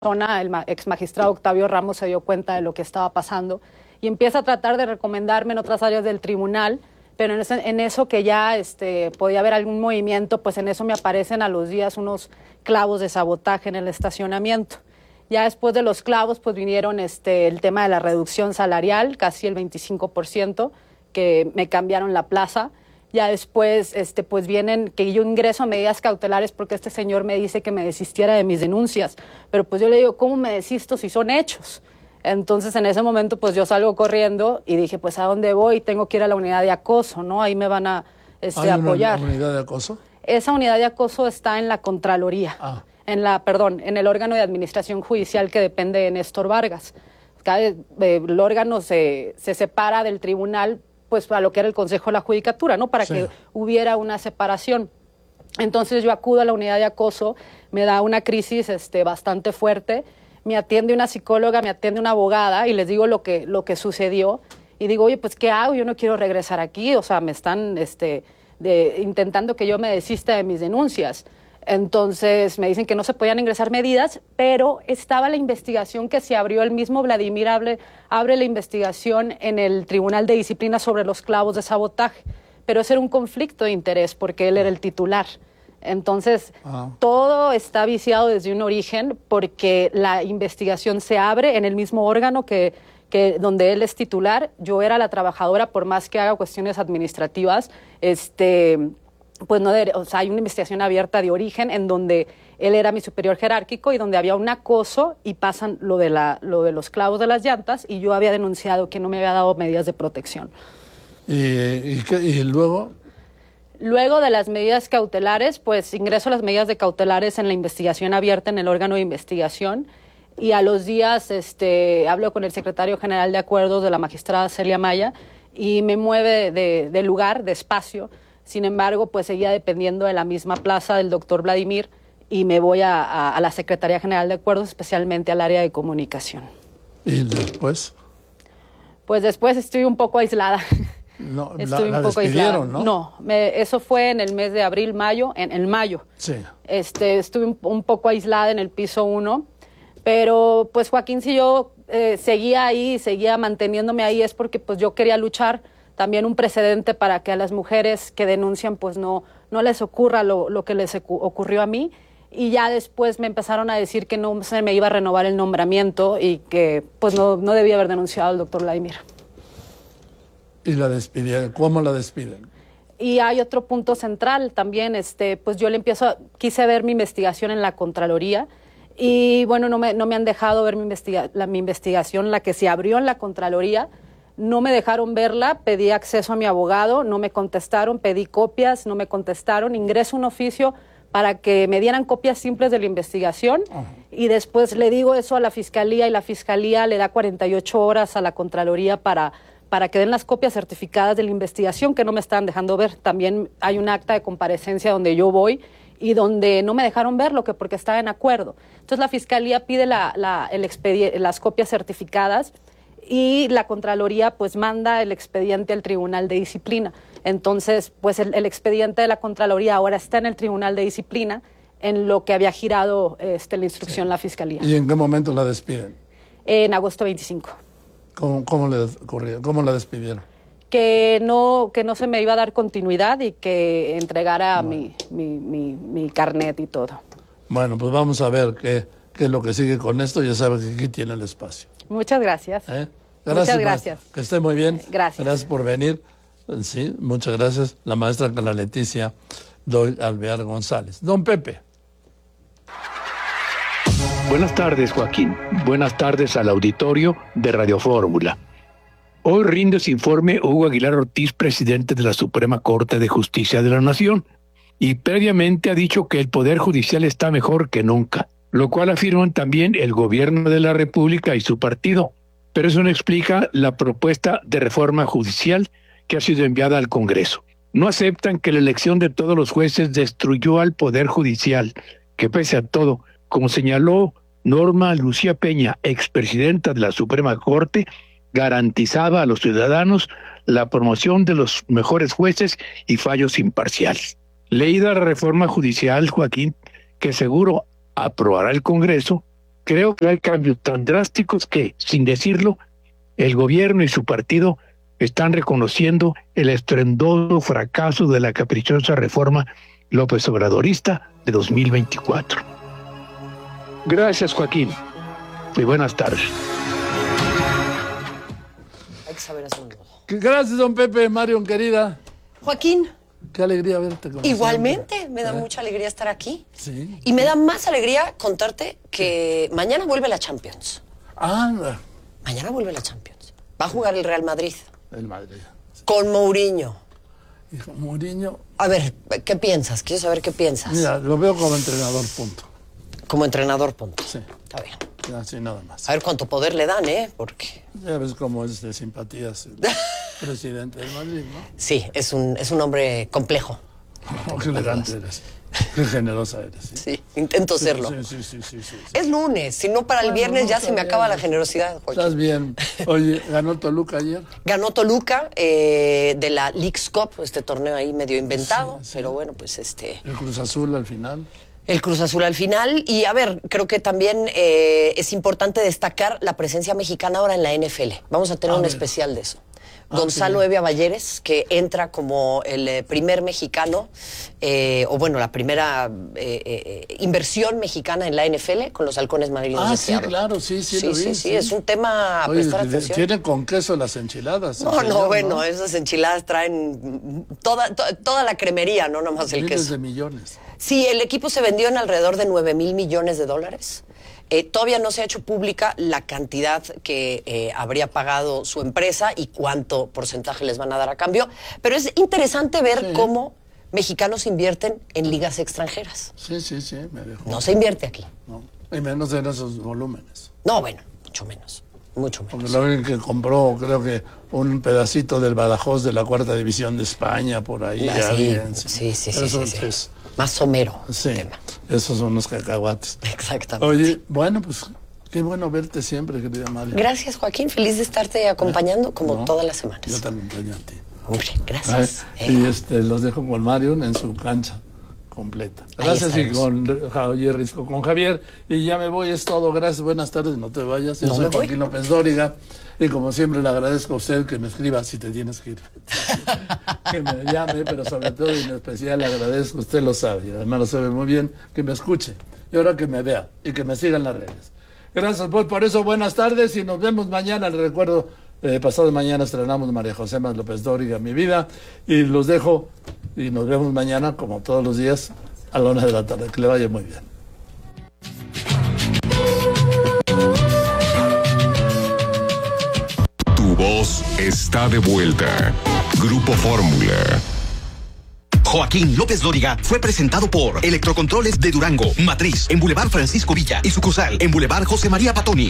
ex magistrado Octavio Ramos se dio cuenta de lo que estaba pasando y empieza a tratar de recomendarme en otras áreas del tribunal, pero en eso que ya podía haber algún movimiento, pues en eso me aparecen a los días unos clavos de sabotaje en el estacionamiento. Ya después de los clavos, pues vinieron el tema de la reducción salarial, casi el 25%, que me cambiaron la plaza. Ya después, pues vienen que yo ingreso a medidas cautelares porque este señor me dice que me desistiera de mis denuncias. Pero pues yo le digo, ¿cómo me desisto si son hechos? Entonces, en ese momento, pues yo salgo corriendo y dije, pues, ¿a dónde voy? Tengo que ir a la unidad de acoso, ¿no? Ahí me van a apoyar. ¿Hay una unidad de acoso? Esa unidad de acoso está en la Contraloría, en el órgano de administración judicial que depende de Néstor Vargas. El órgano se separa del tribunal, pues a lo que era el Consejo de la Judicatura, ¿no? Para que hubiera una separación. Entonces yo acudo a la unidad de acoso, me da una crisis bastante fuerte, me atiende una psicóloga, me atiende una abogada y les digo lo que sucedió y digo, oye, pues ¿qué hago? Yo no quiero regresar aquí, o sea, me están intentando que yo me desista de mis denuncias. Entonces me dicen que no se podían ingresar medidas, pero estaba la investigación que se abrió, el mismo Vladimir abre la investigación en el Tribunal de Disciplina sobre los clavos de sabotaje, pero ese era un conflicto de interés porque él era el titular. Entonces, todo está viciado desde un origen porque la investigación se abre en el mismo órgano que donde él es titular. Yo era la trabajadora, por más que haga cuestiones administrativas, pues no, o sea, hay una investigación abierta de origen en donde él era mi superior jerárquico y donde había un acoso y pasan lo de los clavos de las llantas y yo había denunciado que no me había dado medidas de protección. ¿Y luego? Luego de las medidas cautelares, pues ingreso a las medidas de cautelares en la investigación abierta en el órgano de investigación y a los días hablo con el secretario general de acuerdos de la magistrada Celia Maya y me mueve de lugar, de espacio. Sin embargo, pues seguía dependiendo de la misma plaza del doctor Vladimir y me voy a la Secretaría General de Acuerdos, especialmente al área de comunicación. ¿Y después? Pues después estoy un poco aislada. No, la despidieron, ¿no? No, eso fue en el mes de abril, mayo, en mayo. Sí. Estuve un poco aislada en el piso 1, pero pues Joaquín, si yo seguía ahí, seguía manteniéndome ahí, es porque pues yo quería luchar también un precedente para que a las mujeres que denuncian pues no les ocurra lo que les ocurrió a mí. Y ya después me empezaron a decir que no se me iba a renovar el nombramiento y que pues no debía haber denunciado al doctor Vladimir. ¿Y la despidieron? ¿Cómo la despiden? Y hay otro punto central también, pues yo quise ver mi investigación en la Contraloría y bueno, no me han dejado ver mi investigación, la que se abrió en la Contraloría. No me dejaron verla, pedí acceso a mi abogado, no me contestaron, pedí copias, no me contestaron, ingreso un oficio para que me dieran copias simples de la investigación y después le digo eso a la Fiscalía y la Fiscalía le da 48 horas a la Contraloría para que den las copias certificadas de la investigación que no me estaban dejando ver. También hay un acta de comparecencia donde yo voy y donde no me dejaron verlo porque estaba en acuerdo. Entonces la Fiscalía pide las copias certificadas y la Contraloría pues manda el expediente al Tribunal de Disciplina. Entonces pues el expediente de la Contraloría ahora está en el Tribunal de Disciplina en lo que había girado la instrucción la Fiscalía. ¿Y en qué momento la despiden? En agosto 25. ¿Cómo le ocurrió? ¿Cómo la despidieron? Que no se me iba a dar continuidad y que entregara mi carnet y todo. Bueno, pues vamos a ver qué es lo que sigue con esto. Ya sabes que aquí tiene el espacio. Muchas gracias. Muchas gracias. Que esté muy bien. Gracias. Gracias por venir. Sí, muchas gracias. La maestra Carla Leticia Doy Alvear González. Don Pepe. Buenas tardes, Joaquín. Buenas tardes al auditorio de Radio Fórmula. Hoy rinde su informe Hugo Aguilar Ortiz, presidente de la Suprema Corte de Justicia de la Nación, y previamente ha dicho que el Poder Judicial está mejor que nunca, lo cual afirman también el Gobierno de la República y su partido. Pero eso no explica la propuesta de reforma judicial que ha sido enviada al Congreso. No aceptan que la elección de todos los jueces destruyó al Poder Judicial, que pese a todo, como señaló Norma Lucía Peña, expresidenta de la Suprema Corte, garantizaba a los ciudadanos la promoción de los mejores jueces y fallos imparciales. Leída la reforma judicial, Joaquín, que seguro aprobará el Congreso, Creo que hay cambios tan drásticos que, sin decirlo, el gobierno y su partido están reconociendo el estruendoso fracaso de la caprichosa reforma López Obradorista de 2024. Gracias, Joaquín, y buenas tardes. Hay que saber hacer un nudo. Gracias, don Pepe, Marion, querida. Joaquín, Qué alegría verte. igualmente, siempre. me da mucha alegría estar aquí. Sí. Y me da más alegría contarte que mañana vuelve la Champions. Ah, Mañana vuelve la Champions. Va a jugar el Real Madrid. el Madrid. Con Mourinho. Hijo, Mourinho, A ver, ¿qué piensas? Quiero saber qué piensas. mira, lo veo como entrenador, punto. Como entrenador, punto. Sí. Está bien. Así nada más. A ver cuánto poder le dan, ¿eh? Porque Ya ves cómo es de simpatías el presidente del Madrid, ¿no? sí, es un hombre complejo. Oh, qué elegante eres. Qué generosa eres. Sí, Sí, intento serlo. Sí. Es lunes, si no para el Bueno, viernes no, ya está se me bien. acaba la generosidad, Joaquín. Estás bien. Oye, ¿ganó Toluca ayer? Ganó Toluca de la Leagues Cup, este torneo ahí medio inventado, Sí. pero bueno, pues El Cruz Azul al final. el Cruz Azul al final. Y a ver, creo que también es importante destacar la presencia mexicana ahora en la NFL. Vamos a tener un especial de eso. Gonzalo qué bien. Evia Balleres, que entra como el primer mexicano, o bueno, la primera inversión mexicana en la NFL con los Halcones Marinos de Sí, Seattle. claro, sí, lo vi. Sí, es un tema a Oye, prestar atención. tienen con queso las enchiladas. No, señor, bueno, esas enchiladas traen toda la cremería, no nomás el Miles queso. de millones. Sí, el equipo se vendió en alrededor de 9,000 millones de dólares. Todavía no se ha hecho pública la cantidad que habría pagado su empresa y cuánto porcentaje les van a dar a cambio, pero es interesante ver cómo mexicanos invierten en ligas extranjeras. Sí, me dejó. No se invierte aquí. No, y menos en esos volúmenes. No, bueno, mucho menos. Mucho Porque menos. lo único que compró, creo que un pedacito del Badajoz de la cuarta división de España, por ahí. Ah, sí, alguien, sí. Eso sí. es- Más somero. sí, el tema. esos son los cacahuates. Exactamente. Oye, bueno, pues qué bueno verte siempre, querida María. Gracias, Joaquín. Feliz de estarte acompañando como No, todas las semanas. Yo también extraño a ti. Hombre, Ay, gracias. y los dejo con Marion en su cancha completa. Ahí Gracias y estaremos. con Javier. Y ya me voy, es todo. Gracias, buenas tardes, no te vayas. Yo No soy me voy. Joaquín López Dóriga. Y como siempre le agradezco a usted que me escriba si te tienes que ir. Que me llame, pero sobre todo y en especial le agradezco, usted lo sabe, y además lo sabe muy bien, que me escuche. Y ahora que me vea y que me siga en las redes. Gracias pues, por eso, buenas tardes y nos vemos mañana. Les recuerdo, pasado mañana estrenamos María José Más López Dóriga, Mi Vida. Y los dejo y nos vemos mañana, como todos los días, a la 1 de la tarde. Que le vaya muy bien. Tu voz está de vuelta. Grupo Fórmula. Joaquín López Dóriga fue presentado por Electrocontroles de Durango, Matriz, en Boulevard Francisco Villa y sucursal en Boulevard José María Patoni.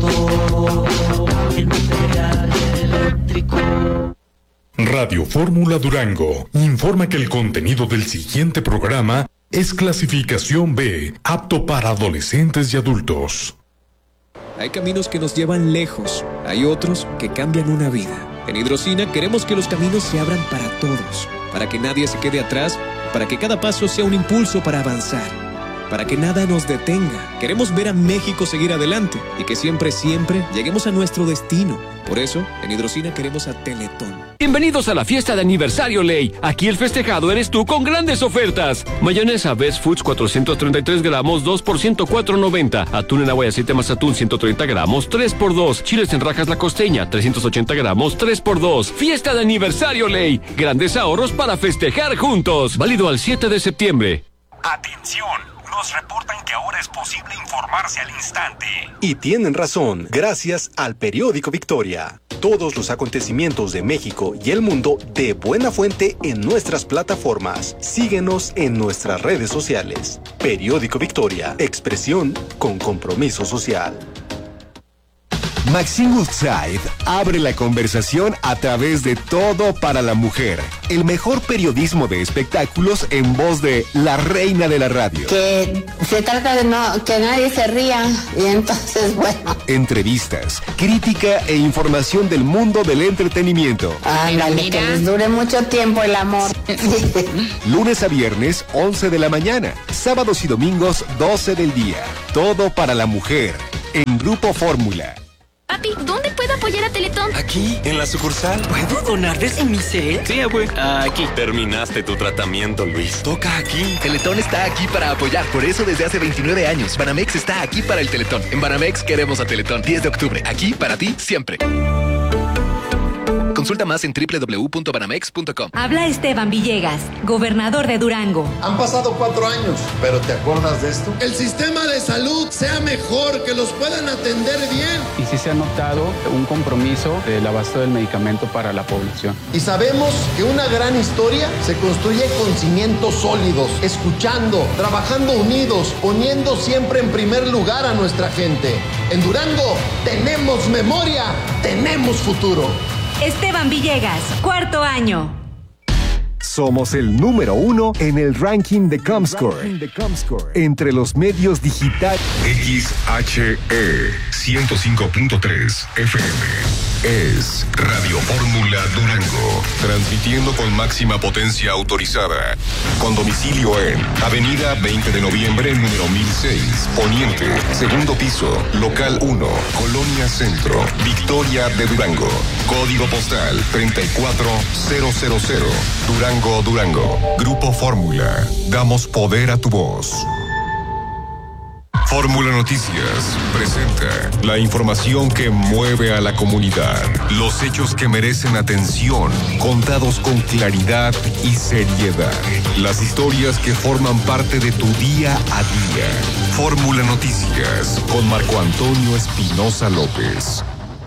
Radio Fórmula Durango informa que el contenido del siguiente programa es clasificación B, apto para adolescentes y adultos. Hay caminos que nos llevan lejos, hay otros que cambian una vida. En Hidrocina queremos que los caminos se abran para todos, para que nadie se quede atrás, para que cada paso sea un impulso para avanzar, para que nada nos detenga. Queremos ver a México seguir adelante y que siempre lleguemos a nuestro destino. Por eso, en Hidrocina queremos a Teletón. Bienvenidos a la fiesta de aniversario Ley. Aquí el festejado eres tú con grandes ofertas. Mayonesa Best Foods 433 gramos, 2 por 104.90. Atún en agua y aceite más atún 130 gramos, 3 por 2. Chiles en rajas La Costeña 380 gramos, 3 por 2. Fiesta de aniversario Ley. Grandes ahorros para festejar juntos. Válido al 7 de septiembre. Atención, nos reportan que ahora es posible informarse al instante. Y tienen razón, gracias al periódico Victoria. Todos los acontecimientos de México y el mundo de buena fuente en nuestras plataformas. Síguenos en nuestras redes sociales. Periódico Victoria, expresión con compromiso social. Maxine Woodside abre la conversación a través de Todo para la Mujer, el mejor periodismo de espectáculos en voz de la reina de la radio. Que se trata de que nadie se ría y entonces, bueno. Entrevistas, crítica e información del mundo del entretenimiento. Ándale, que les dure mucho tiempo el amor. Lunes a viernes, 11 de la mañana. Sábados y domingos, 12 del día. Todo para la Mujer, en Grupo Fórmula. Papi, ¿dónde puedo apoyar a Teletón? Aquí, en la sucursal. ¿Puedo donar desde mi cel? Sí, abue. Aquí. Terminaste tu tratamiento, Luis. Toca aquí. Teletón está aquí para apoyar. Por eso desde hace 29 años, Banamex está aquí para el Teletón. En Banamex queremos a Teletón. 10 de octubre. Aquí para ti, siempre. Consulta más en www.banamex.com. Habla Esteban Villegas, gobernador de Durango. Han pasado 4 años, pero ¿te acuerdas de esto? El sistema de salud sea mejor, que los puedan atender bien. Y sí se ha notado un compromiso del abasto del medicamento para la población. Y sabemos que una gran historia se construye con cimientos sólidos, escuchando, trabajando unidos, poniendo siempre en primer lugar a nuestra gente. En Durango tenemos memoria, tenemos futuro. Esteban Villegas, 4º año. Somos el número 1 en el ranking de Comscore. Entre los medios digitales. XHE 105.3 FM. Es Radio Fórmula Durango, transmitiendo con máxima potencia autorizada, con domicilio en Avenida 20 de Noviembre, número 1006, Poniente, segundo piso, local 1, Colonia Centro, Victoria de Durango, código postal 34000, Durango, Durango. Grupo Fórmula, damos poder a tu voz. Fórmula Noticias presenta la información que mueve a la comunidad, los hechos que merecen atención, contados con claridad y seriedad, las historias que forman parte de tu día a día. Fórmula Noticias con Marco Antonio Espinosa López.